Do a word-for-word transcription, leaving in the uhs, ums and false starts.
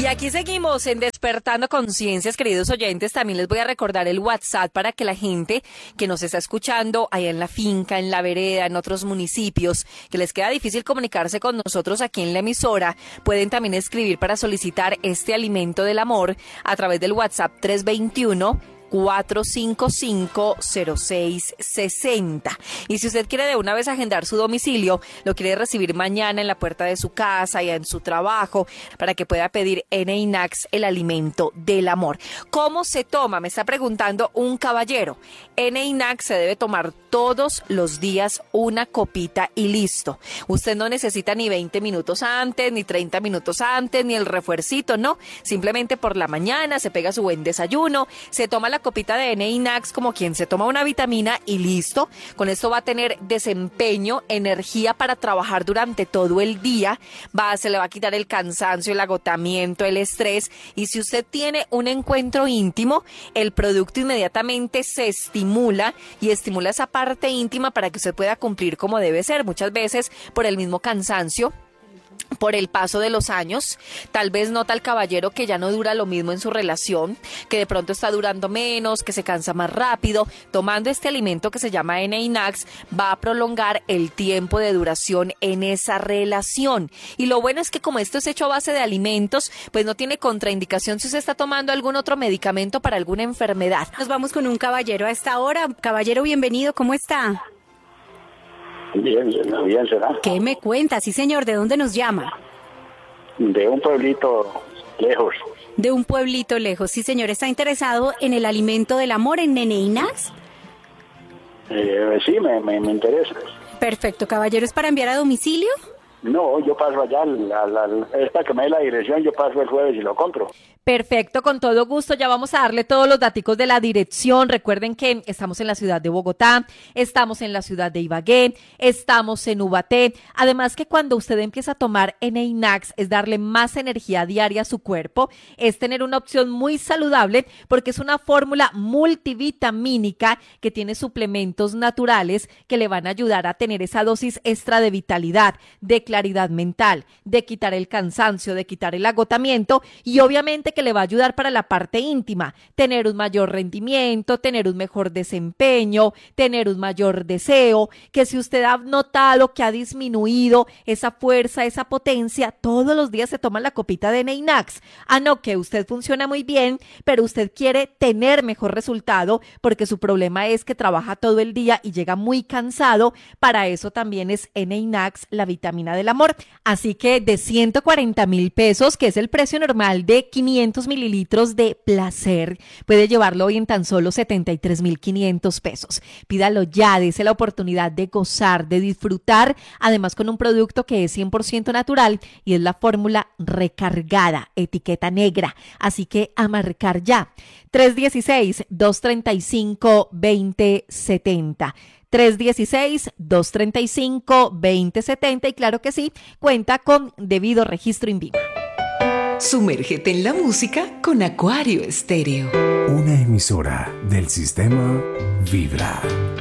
Y aquí seguimos en Despertando Conciencias, queridos oyentes. También les voy a recordar el WhatsApp para que la gente que nos está escuchando allá en la finca, en la vereda, en otros municipios, que les queda difícil comunicarse con nosotros aquí en la emisora, pueden también escribir para solicitar este alimento del amor a través del WhatsApp tres dos uno, cuatro cinco cinco, cero seis seis cero. Y si usted quiere de una vez agendar su domicilio, lo quiere recibir mañana en la puerta de su casa y en su trabajo, para que pueda pedir Eneinax, el alimento del amor. ¿Cómo se toma? Me está preguntando un caballero. Eneinax se debe tomar todos los días una copita y listo. Usted no necesita ni veinte minutos antes, ni treinta minutos antes, ni el refuercito, no. Simplemente por la mañana se pega su buen desayuno, se toma la copita de Eneinax como quien se toma una vitamina y listo. Con esto va a tener desempeño, energía para trabajar durante todo el día. Va, se le va a quitar el cansancio, el agotamiento, el estrés. Y si usted tiene un encuentro íntimo, el producto inmediatamente se estimula y estimula esa parte íntima para que usted pueda cumplir como debe ser. Muchas veces por el mismo cansancio, por el paso de los años, tal vez nota el caballero que ya no dura lo mismo en su relación, que de pronto está durando menos, que se cansa más rápido. Tomando este alimento que se llama Eneinax, va a prolongar el tiempo de duración en esa relación. Y lo bueno es que como esto es hecho a base de alimentos, pues no tiene contraindicación si usted está tomando algún otro medicamento para alguna enfermedad. Nos vamos con un caballero a esta hora. Caballero, bienvenido, ¿cómo está? Bien, bien, bien será. ¿Qué me cuenta? Sí, señor, ¿de dónde nos llama? De un pueblito lejos. De un pueblito lejos. Sí, señor, ¿está interesado en el alimento del amor, en Eneinax? Eh, sí, me, me, me interesa. Perfecto, caballero, ¿es para enviar a domicilio? No, yo paso allá, la, la, la, esta que me dé la dirección, yo paso el jueves y lo compro. Perfecto, con todo gusto. Ya vamos a darle todos los daticos de la dirección. Recuerden que estamos en la ciudad de Bogotá, estamos en la ciudad de Ibagué, estamos en Ubaté. Además que cuando usted empieza a tomar Eneinax es darle más energía diaria a su cuerpo, es tener una opción muy saludable porque es una fórmula multivitamínica que tiene suplementos naturales que le van a ayudar a tener esa dosis extra de vitalidad, de claridad mental, de quitar el cansancio, de quitar el agotamiento y obviamente que le va a ayudar para la parte íntima, tener un mayor rendimiento, tener un mejor desempeño, tener un mayor deseo, que si usted ha notado que ha disminuido esa fuerza, esa potencia, todos los días se toma la copita de Eneinax. Ah, no, que usted funciona muy bien, pero usted quiere tener mejor resultado porque su problema es que trabaja todo el día y llega muy cansado. Para eso también es Eneinax, la vitamina del amor. Así que de ciento cuarenta mil pesos, que es el precio normal de quinientos mililitros de placer, puede llevarlo hoy en tan solo setenta y tres mil quinientos pesos. Pídalo ya, dése la oportunidad de gozar, de disfrutar, además con un producto que es cien por ciento natural y es la fórmula recargada, etiqueta negra. Así que a marcar ya. tres uno seis, dos tres cinco, dos cero siete cero. tres uno seis, dos tres cinco, dos cero siete cero y claro que sí, cuenta con debido registro INVIMA. Sumérgete en la música con Acuario Estéreo. Una emisora del sistema Vibra.